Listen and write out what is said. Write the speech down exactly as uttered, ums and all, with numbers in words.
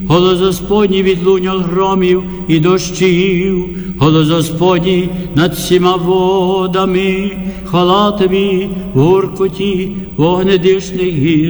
голос Господній відлуння громів і дощів, голос Господній над всіма водами, хвала тобі в гуркоті вогнедишних гір.